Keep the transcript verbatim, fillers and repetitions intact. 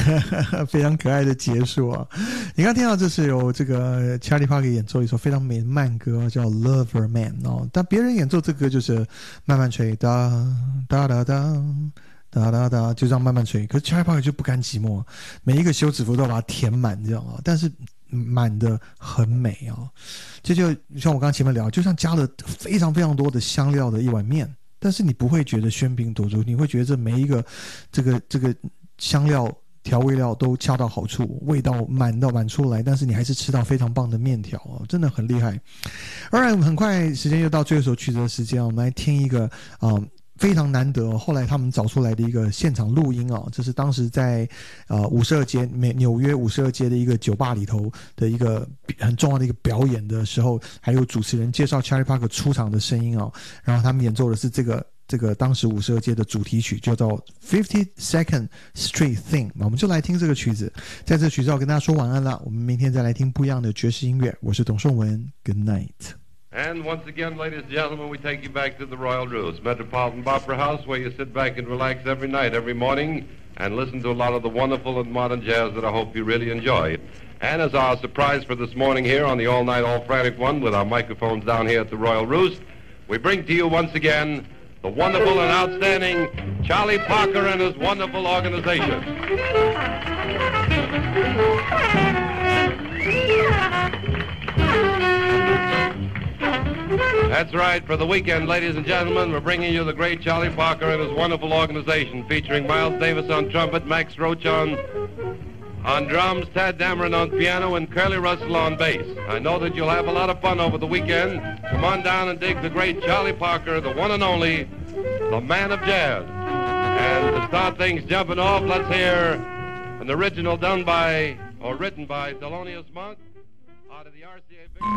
非常可爱的结束啊！你刚听到这是由这个 Charlie Parker 演奏一首非常美的慢歌，叫 Lover Man 哦。但别人演奏这歌就是慢慢吹，哒哒哒哒哒哒哒，就这样慢慢吹。可是 Charlie Parker 就不甘寂寞，每一个休止符都把它填满，这样啊。但是满的很美啊！这就像我刚刚前面聊，就像加了非常非常多的香料的一碗面，但是你不会觉得喧宾夺主，你会觉得这每一个这个这个香料调味料都恰到好处，味道满到满出来，但是你还是吃到非常棒的面条哦，真的很厉害。Alright， 我们很快时间又到最后一首曲子的时间，我们来听一个啊、呃、非常难得、哦，后来他们找出来的一个现场录音哦，这是当时在呃五十二街美纽约五十二街的一个酒吧里头的一个很重要的一个表演的时候，还有主持人介绍 Charlie Parker 出场的声音哦，然后他们演奏的是这个。这个当时五十二街的主题曲叫做 fifty-second Street Thing， 我们就来听这个曲子。在这个曲子要跟大家说晚安了，我们明天再来听不一样的爵士音乐。我是董颂文 ，Good night。 And once again, ladies and gentlemen, we take you back to the Royal Roost, Metropolitan Opera House, where you sit back and relax every night, every morning, and listen to a lot of the wonderful and modern jazz that I hope you really enjoy. And as our surprise for this morning here on the all-night, all-frantic one, with our microphones down here at the Royal Roost, we bring to you once again the wonderful and outstanding Charlie Parker and his wonderful organization. That's right. For the weekend, ladies and gentlemen, we're bringing you the great Charlie Parker and his wonderful organization, featuring Miles Davis on trumpet, Max Roach on on drums, Tad Dameron on piano, and Curly Russell on bass. I know that you'll have a lot of fun over the weekend. Come on down and dig the great Charlie Parker, the one and only, the man of jazz. And to start things jumping off, let's hear an original done by, or written by Thelonious Monk out of the R C A